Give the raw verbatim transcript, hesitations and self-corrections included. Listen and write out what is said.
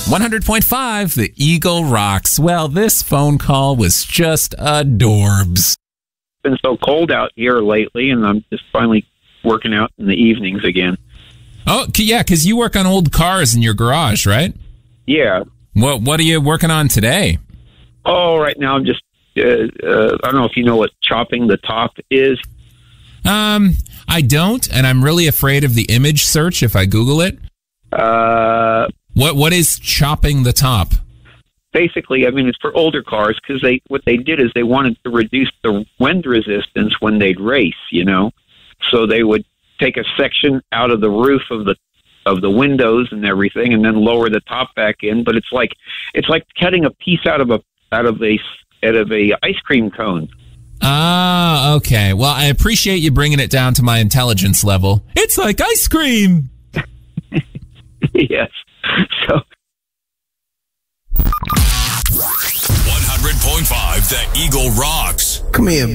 one hundred point five, the Eagle rocks. Well, this phone call was just adorbs. It's been so cold out here lately, and I'm just finally working out in the evenings again. Oh, yeah, because you work on old cars in your garage, right? Yeah. What What are you working on today? Oh, right now I'm just, uh, uh, I don't know if you know what chopping the top is. Um, I don't, and I'm really afraid of the image search if I Google it. Uh, what What is chopping the top? Basically, I mean, it's for older cars because they what they did is they wanted to reduce the wind resistance when they'd race, you know. So they would take a section out of the roof of the of the windows and everything, and then lower the top back in. But it's like it's like cutting a piece out of a out of a out of a ice cream cone. Ah, okay. Well, I appreciate you bringing it down to my intelligence level. It's like ice cream. Yes. So. one hundred point five, the Eagle rocks. Come here,